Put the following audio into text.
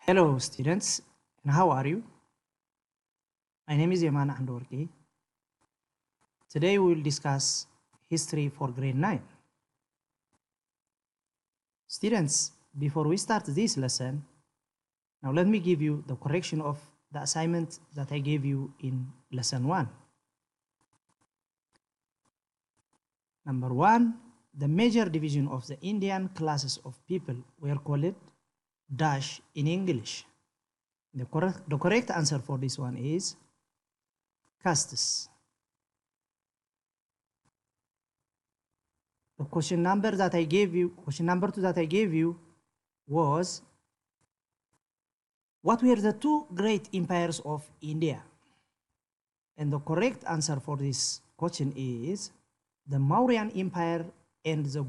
Hello, students, and how are you? My name is Yaman Andorki. Today we will discuss history for grade 9. Students, before we start this lesson, now let me give you the correction of the assignment that I gave you in lesson 1. Number 1, the major division of the Indian classes of people were called dash in English. The correct answer for this one is castes. The question number 2 that I gave you was, what were the two great empires of India? And the correct answer for this question is the Mauryan Empire and the